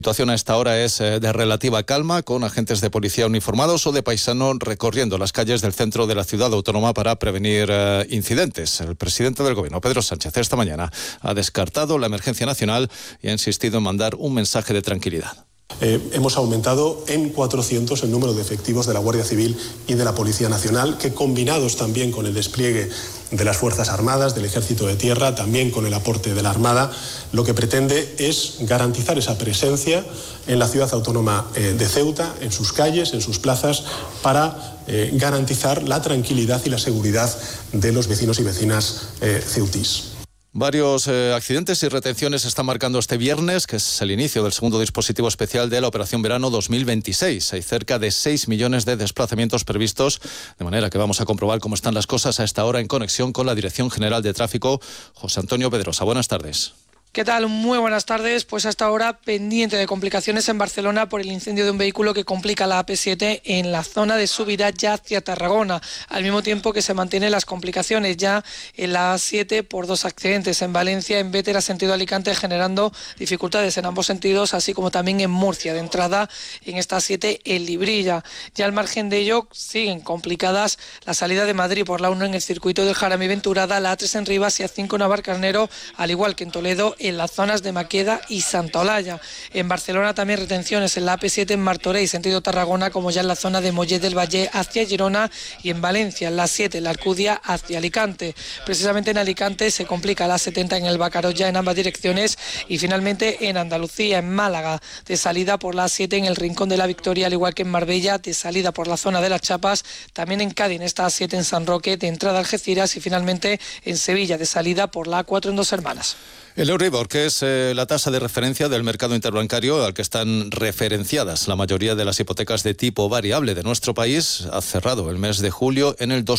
La situación a esta hora es de relativa calma, con agentes de policía uniformados o de paisano recorriendo las calles del centro de la ciudad autónoma para prevenir incidentes. El presidente del Gobierno, Pedro Sánchez, esta mañana ha descartado la emergencia nacional y ha insistido en mandar un mensaje de tranquilidad. Hemos aumentado en 400 el número de efectivos de la Guardia Civil y de la Policía Nacional, que combinados también con el despliegue de las Fuerzas Armadas, del Ejército de Tierra, también con el aporte de la Armada, lo que pretende es garantizar esa presencia en la ciudad autónoma de Ceuta, en sus calles, en sus plazas, para garantizar la tranquilidad y la seguridad de los vecinos y vecinas ceutís. Varios accidentes y retenciones están marcando este viernes, que es el inicio del segundo dispositivo especial de la Operación Verano 2026. Hay cerca de 6 millones de desplazamientos previstos, de manera que vamos a comprobar cómo están las cosas a esta hora en conexión con la Dirección General de Tráfico. José Antonio Pedrosa, buenas tardes. ¿Qué tal? Muy buenas tardes. Pues hasta ahora pendiente de complicaciones en Barcelona por el incendio de un vehículo que complica la AP7 en la zona de subida ya hacia Tarragona, al mismo tiempo que se mantienen las complicaciones ya en la A7 por 2 accidentes en Valencia, en Bétera, sentido Alicante, generando dificultades en ambos sentidos, así como también en Murcia, de entrada en esta A7 en Librilla. Ya al margen de ello siguen complicadas la salida de Madrid por la 1 en el circuito del Jarama y Venturada, la A3 en Rivas y A5 en Navarcarnero, al igual que en Toledo, en las zonas de Maqueda y Santa Olalla. En Barcelona también retenciones en la AP7 en Martorell, sentido Tarragona, como ya en la zona de Mollet del Valle hacia Girona, y en Valencia, en la 7, en la Alcudia hacia Alicante. Precisamente en Alicante se complica la 70 en el Bacaroya en ambas direcciones, y finalmente en Andalucía, en Málaga, de salida por la 7 en el Rincón de la Victoria, al igual que en Marbella, de salida por la zona de las Chapas, también en Cádiz, en esta A7 en San Roque, de entrada a Algeciras, y finalmente en Sevilla, de salida por la A4 en Dos Hermanas. El Euribor, que es la tasa de referencia del mercado interbancario al que están referenciadas la mayoría de las hipotecas de tipo variable de nuestro país, ha cerrado el mes de julio en el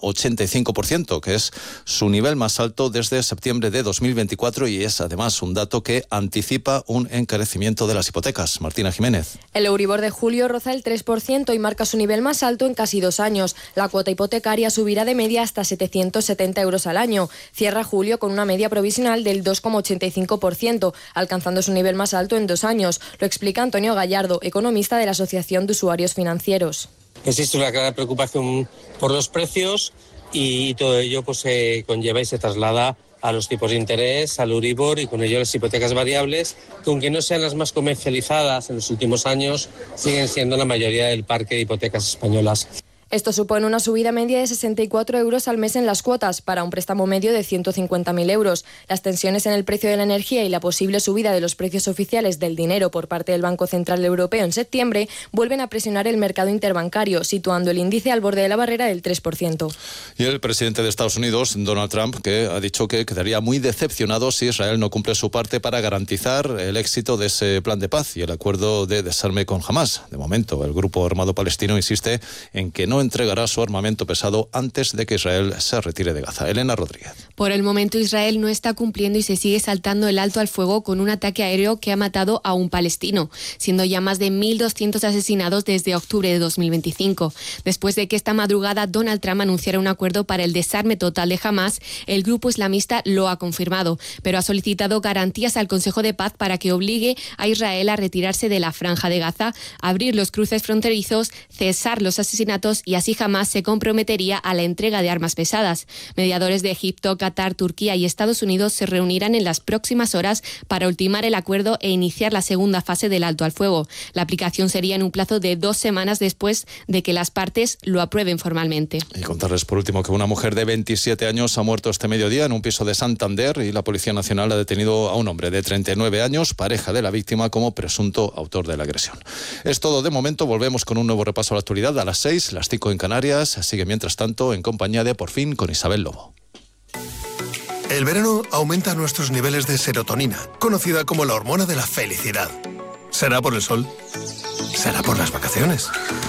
2,85%, que es su nivel más alto desde septiembre de 2024 y es además un dato que anticipa un encarecimiento de las hipotecas. Martina Jiménez. El Euribor de julio roza el 3% y marca su nivel más alto en casi 2 años. La cuota hipotecaria subirá de media hasta 770 euros al año. Cierra julio con una media provisional del 2,85%, alcanzando su nivel más alto en 2 años. Lo explica Antonio Gallardo, economista de la Asociación de Usuarios Financieros. Existe una clara preocupación por los precios y todo ello pues se conlleva y se traslada a los tipos de interés, al Euribor y con ello las hipotecas variables, que aunque no sean las más comercializadas en los últimos años, siguen siendo la mayoría del parque de hipotecas españolas. Esto supone una subida media de 64 euros al mes en las cuotas, para un préstamo medio de 150.000 euros. Las tensiones en el precio de la energía y la posible subida de los precios oficiales del dinero por parte del Banco Central Europeo en septiembre vuelven a presionar el mercado interbancario, situando el índice al borde de la barrera del 3%. Y el presidente de Estados Unidos, Donald Trump, que ha dicho que quedaría muy decepcionado si Israel no cumple su parte para garantizar el éxito de ese plan de paz y el acuerdo de desarme con Hamás. De momento, el grupo armado palestino insiste en que no entregará su armamento pesado antes de que Israel se retire de Gaza. Elena Rodríguez. Por el momento, Israel no está cumpliendo y se sigue saltando el alto al fuego con un ataque aéreo que ha matado a un palestino, siendo ya más de 1.200 asesinados desde octubre de 2025. Después de que esta madrugada Donald Trump anunciara un acuerdo para el desarme total de Hamás, el grupo islamista lo ha confirmado, pero ha solicitado garantías al Consejo de Paz para que obligue a Israel a retirarse de la Franja de Gaza, abrir los cruces fronterizos, cesar los asesinatos y así Hamás se comprometería a la entrega de armas pesadas. Mediadores de Egipto, Qatar, Turquía y Estados Unidos se reunirán en las próximas horas para ultimar el acuerdo e iniciar la segunda fase del alto al fuego. La aplicación sería en un plazo de 2 semanas después de que las partes lo aprueben formalmente. Y contarles por último que una mujer de 27 años ha muerto este mediodía en un piso de Santander y la Policía Nacional ha detenido a un hombre de 39 años, pareja de la víctima, como presunto autor de la agresión. Es todo de momento. Volvemos con un nuevo repaso a la actualidad a las 6, las 5 en Canarias. Sigue mientras tanto en compañía de Por Fin con Isabel Lobo. El verano aumenta nuestros niveles de serotonina, conocida como la hormona de la felicidad. ¿Será por el sol? ¿Será por las vacaciones?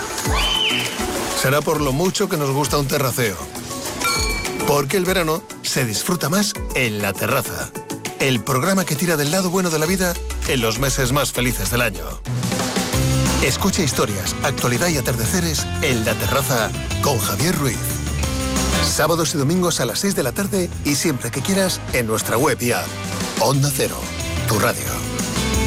¿Será por lo mucho que nos gusta un terraceo? Porque el verano se disfruta más en La Terraza, el programa que tira del lado bueno de la vida en los meses más felices del año. Escucha historias, actualidad y atardeceres en La Terraza con Javier Ruiz. Sábados y domingos a las 6 de la tarde y siempre que quieras en nuestra web y app. Onda Cero, tu radio.